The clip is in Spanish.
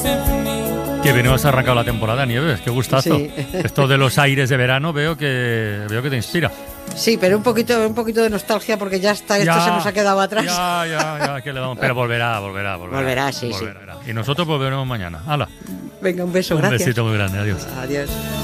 Que bien has arrancado la temporada, Nieves, qué gustazo. Sí. Esto de los aires de verano veo que te inspira. Sí, pero un poquito de nostalgia porque ya está, esto se nos ha quedado atrás. Ya, que le vamos. Pero volverá. Volverá, sí. Y nosotros volveremos mañana. ¡Hala! Venga, un beso, gracias. Un besito muy grande, adiós. Adiós.